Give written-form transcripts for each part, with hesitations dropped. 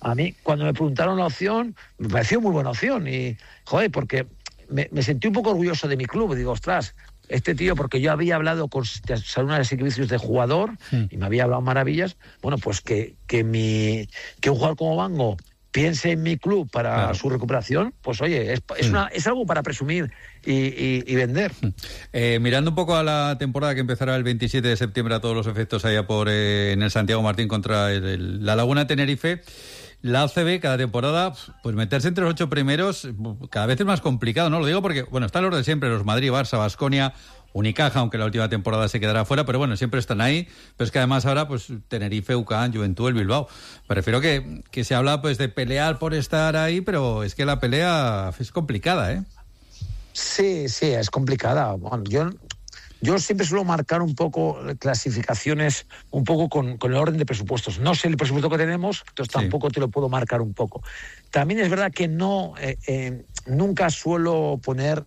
A mí, cuando me preguntaron la opción, me pareció muy buena opción. Y, joder, porque me sentí un poco orgulloso de mi club. Digo, ostras, este tío, porque yo había hablado con una de servicios de jugador y me había hablado maravillas. Bueno, pues que un jugador como Bango piense en mi club para su recuperación, pues oye, es algo para presumir y vender. Mirando un poco a la temporada que empezará el 27 de septiembre a todos los efectos allá en el Santiago Martín contra la Laguna Tenerife, la ACB cada temporada, pues meterse entre los 8 primeros cada vez es más complicado, ¿no? Lo digo porque, bueno, están los de siempre, los Madrid, Barça, Baskonia, Unicaja, aunque la última temporada se quedará fuera, pero bueno, siempre están ahí. Pero es que además ahora, pues Tenerife, UCAM, Juventud, el Bilbao. Prefiero que se habla pues de pelear por estar ahí, pero es que la pelea es complicada, ¿eh? Sí, es complicada. Bueno, yo siempre suelo marcar un poco clasificaciones, un poco con el orden de presupuestos. No sé el presupuesto que tenemos, entonces tampoco te lo puedo marcar un poco. También es verdad que nunca suelo poner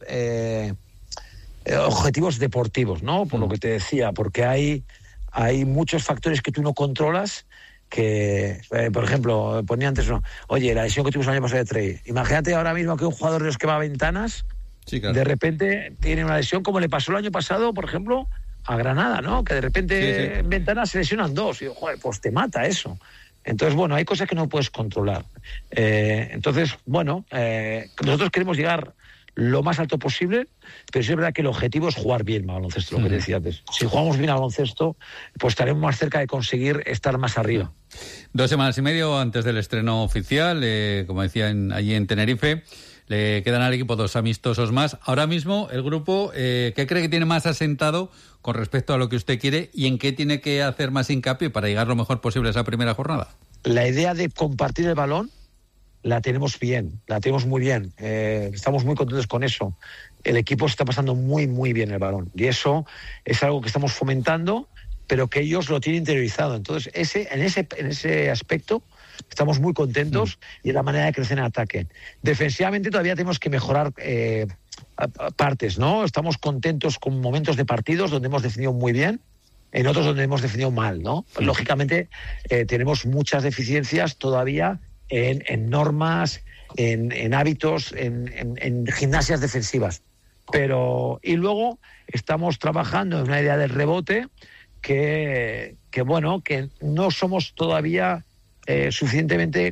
objetivos deportivos, ¿no? Por lo que te decía, porque hay muchos factores que tú no controlas que, por ejemplo, ponía antes, oye, la lesión que tuvimos el año pasado de Trey. Imagínate ahora mismo que un jugador de los que va a Ventanas, de repente tiene una lesión como le pasó el año pasado, por ejemplo, a Granada, ¿no? Que de repente en Ventanas se lesionan 2 y, joder, pues te mata eso. Entonces, bueno, hay cosas que no puedes controlar. Entonces, bueno, nosotros queremos llegar lo más alto posible, pero sí es verdad que el objetivo es jugar bien al baloncesto, lo que decía antes. Si jugamos bien al baloncesto, pues estaremos más cerca de conseguir estar más arriba. 2 semanas y medio antes del estreno oficial, como decía, allí en Tenerife, le quedan al equipo 2 amistosos más. Ahora mismo, el grupo, ¿qué cree que tiene más asentado con respecto a lo que usted quiere y en qué tiene que hacer más hincapié para llegar lo mejor posible a esa primera jornada? La idea de compartir el balón la tenemos bien, la tenemos muy bien. Estamos muy contentos con eso. El equipo está pasando muy, muy bien el balón. Y eso es algo que estamos fomentando, pero que ellos lo tienen interiorizado. Entonces, en ese aspecto estamos muy contentos y es la manera de crecer en ataque. Defensivamente todavía tenemos que mejorar partes, ¿no? Estamos contentos con momentos de partidos donde hemos defendido muy bien, en otros donde hemos defendido mal, ¿no? Pues, lógicamente, tenemos muchas deficiencias todavía en normas, en hábitos, en gimnasias defensivas. Y luego estamos trabajando en una idea del rebote que no somos todavía suficientemente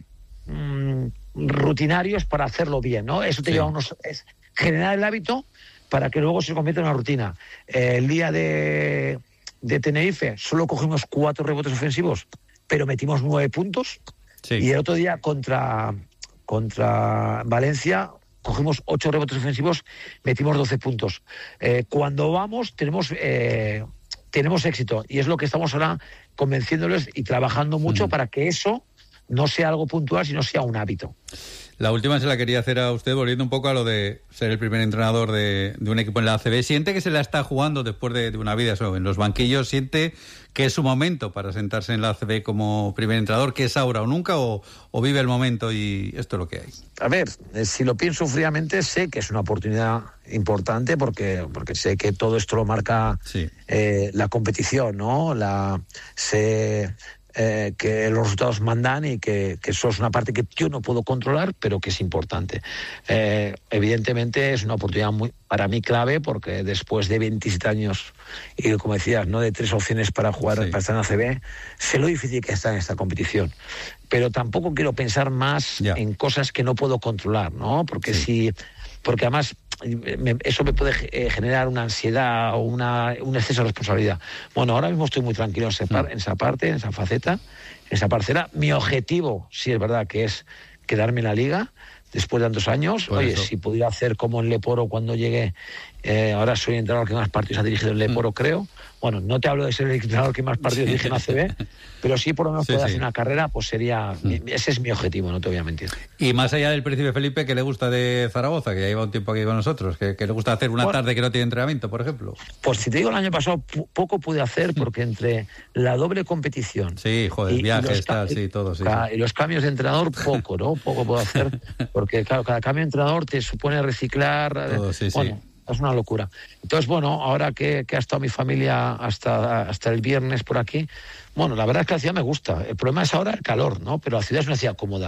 rutinarios para hacerlo bien, ¿no? Eso te lleva es generar el hábito para que luego se convierta en una rutina. El día de Tenerife solo cogimos 4 rebotes ofensivos, pero metimos 9 puntos. Y el otro día contra Valencia cogimos 8 rebotes ofensivos, metimos 12 puntos. Cuando vamos tenemos éxito y es lo que estamos ahora convenciéndoles y trabajando mucho para que eso no sea algo puntual, sino sea un hábito. La última se la quería hacer a usted, volviendo un poco a lo de ser el primer entrenador de un equipo en la ACB. ¿Siente que se la está jugando después de una vida en los banquillos? ¿Siente que es su momento para sentarse en la ACB como primer entrenador, que es ahora o nunca, o vive el momento y esto es lo que hay? A ver, si lo pienso fríamente, sé que es una oportunidad importante porque sé que todo esto lo marca la competición, ¿no? Que los resultados mandan y que eso es una parte que yo no puedo controlar, pero que es importante. Evidentemente es una oportunidad para mí clave, porque después de 27 años y, como decías, no de 3 opciones para jugar para estar en ACB, sé lo difícil que está en esta competición. Pero tampoco quiero pensar más en cosas que no puedo controlar, ¿no? Porque además eso me puede generar una ansiedad o un exceso de responsabilidad. Bueno, ahora mismo estoy muy tranquilo en esa parte, en esa faceta, en esa parcela. Mi objetivo, sí es verdad, que es quedarme en la liga después de tantos años. Si pudiera hacer como en Leporo cuando llegué, ahora soy el entrenador que más partidos ha dirigido en Leporo, creo. Bueno, no te hablo de ser el entrenador que más partidos dirige en ACB, pero sí por lo menos poder hacer una carrera, pues ese es mi objetivo, no te voy a mentir. Y más allá del Príncipe Felipe, ¿qué le gusta de Zaragoza, que ya lleva un tiempo aquí con nosotros? ¿Qué le gusta hacer una tarde que no tiene entrenamiento, por ejemplo? Pues si te digo, el año pasado poco pude hacer, porque entre la doble competición... viajes, todo. Y los cambios de entrenador, poco, ¿no? Poco puedo hacer, porque claro, cada cambio de entrenador te supone reciclar... Todo, es una locura. Entonces, bueno, ahora que ha estado mi familia hasta el viernes por aquí, bueno, la verdad es que la ciudad me gusta. El problema es ahora el calor, ¿no? Pero la ciudad es una ciudad cómoda.